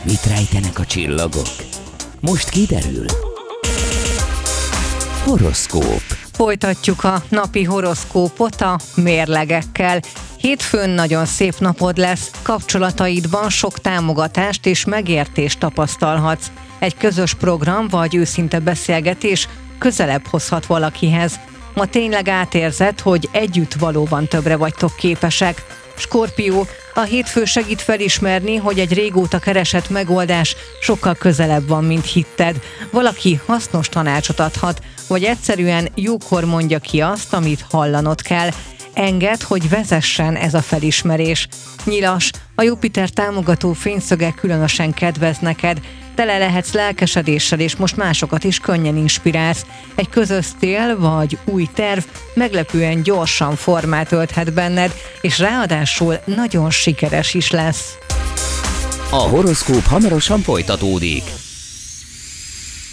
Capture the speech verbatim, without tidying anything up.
Mit rejtenek a csillagok? Most kiderül. Horoszkóp. Folytatjuk a napi horoszkópot a mérlegekkel. Hétfőn nagyon szép napod lesz, kapcsolataidban sok támogatást és megértést tapasztalhatsz. Egy közös program vagy őszinte beszélgetés közelebb hozhat valakihez. Ma tényleg átérzed, hogy együtt valóban többre vagytok képesek. Skorpió, a hétfő segít felismerni, hogy egy régóta keresett megoldás sokkal közelebb van, mint hitted. Valaki hasznos tanácsot adhat, vagy egyszerűen jókor mondja ki azt, amit hallanod kell. Engedd, hogy vezessen ez a felismerés. Nyilas, a Jupiter támogató fényszöge különösen kedvez neked. Tele lehetsz lelkesedéssel, és most másokat is könnyen inspirálsz. Egy közös cél vagy új terv meglepően gyorsan formát ölthet benned, és ráadásul nagyon sikeres is lesz. A horoszkóp hamarosan folytatódik.